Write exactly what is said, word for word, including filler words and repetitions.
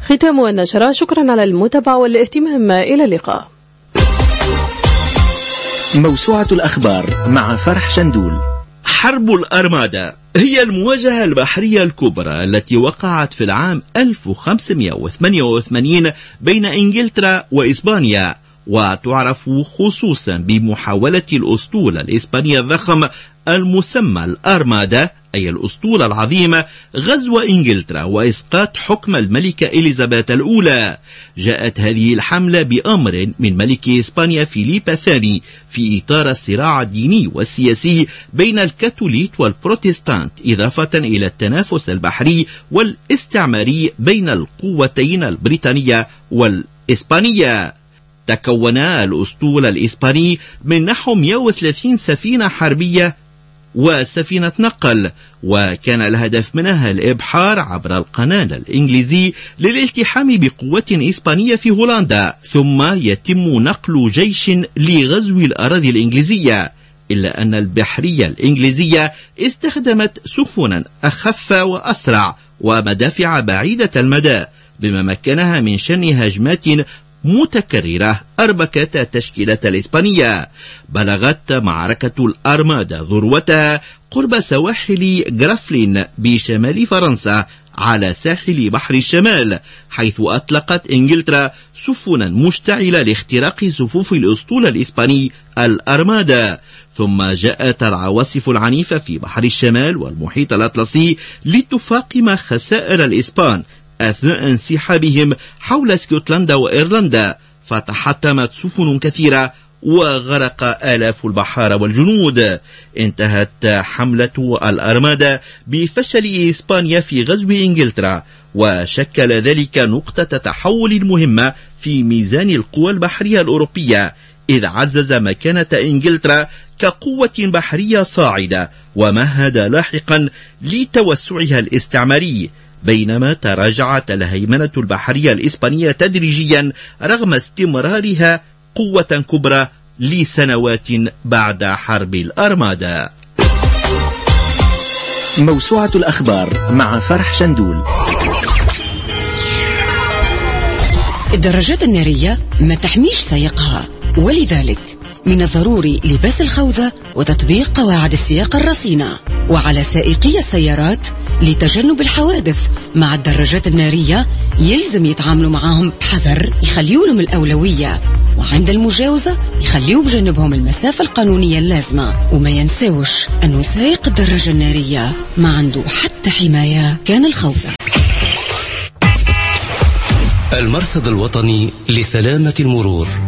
ختام النشرة. شكرا على المتابعة والاهتمام، إلى اللقاء. موسوعة الأخبار مع فرح شندول. حرب الأرمادا هي المواجهة البحرية الكبرى التي وقعت في العام ألف وخمسمائة وثمانية وثمانين بين إنجلترا وإسبانيا، وتعرف خصوصا بمحاولة الأسطول الإسباني الضخم المسمى الأرمادا، أي الأسطول العظيمة، غزو إنجلترا وإسقاط حكم الملكة إليزابيث الأولى. جاءت هذه الحملة بأمر من ملك إسبانيا فيليب الثاني في إطار الصراع الديني والسياسي بين الكاثوليك والبروتستانت، إضافة إلى التنافس البحري والاستعماري بين القوتين البريطانية والإسبانية. تكون الأسطول الإسباني من نحو مئة وثلاثين سفينة حربية وسفينة نقل، وكان الهدف منها الإبحار عبر القناة الإنجليزي للالتحام بقوة إسبانية في هولندا، ثم يتم نقل جيش لغزو الأراضي الإنجليزية. إلا أن البحرية الإنجليزية استخدمت سفنا أخف وأسرع ومدافع بعيدة المدى، بما مكنها من شن هجمات متكررة أربكت التشكيلة الإسبانية. بلغت معركة الأرمادا ذروتها قرب سواحل جرافلين بشمال فرنسا على ساحل بحر الشمال، حيث أطلقت إنجلترا سفنا مشتعلة لاختراق صفوف الأسطول الإسباني الأرمادا. ثم جاءت العواصف العنيفة في بحر الشمال والمحيط الأطلسي لتفاقم خسائر الإسبان أثناء انسحابهم حول اسكتلندا وإيرلندا، فتحطمت سفن كثيرة وغرق آلاف البحارة والجنود. انتهت حملة الأرمادا بفشل إسبانيا في غزو إنجلترا، وشكل ذلك نقطة تحول مهمة في ميزان القوى البحرية الأوروبية، إذ عزز مكانة إنجلترا كقوة بحرية صاعدة، ومهد لاحقا لتوسعها الاستعماري، بينما تراجعت الهيمنة البحرية الإسبانية تدريجيا رغم استمرارها قوة كبرى لسنوات بعد حرب الأرمادا. موسوعة الأخبار مع فرح شندول. الدراجات النارية ما تحميش سائقها، ولذلك من الضروري لباس الخوذة وتطبيق قواعد السياقة الرصينة. وعلى سائقي السيارات لتجنب الحوادث مع الدراجات النارية يلزم يتعاملوا معهم بحذر، يخليوا لهم الأولوية، وعند المجاوزة يخليوا بجنبهم المسافة القانونية اللازمة. وما ينساوش أنه سائق الدراجة النارية ما عنده حتى حماية كان الخوذة. المرصد الوطني لسلامة المرور.